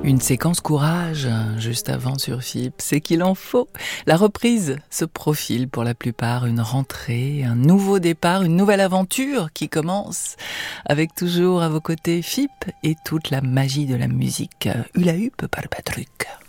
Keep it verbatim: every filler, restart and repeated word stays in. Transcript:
Une séquence courage, juste avant sur F I P, c'est qu'il en faut. La reprise se profile pour la plupart, une rentrée, un nouveau départ, une nouvelle aventure qui commence, avec toujours à vos côtés F I P et toute la magie de la musique. Hula Hoop par Patrick.